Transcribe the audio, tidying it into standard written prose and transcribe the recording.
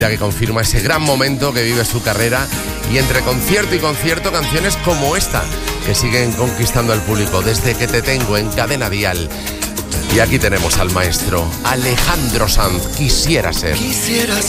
ya que confirma ese gran momento que vive su carrera, y entre concierto y concierto canciones como esta que siguen conquistando al público. Desde que te tengo en Cadena Dial. Y aquí tenemos al maestro Alejandro Sanz. Quisiera ser. Quisiera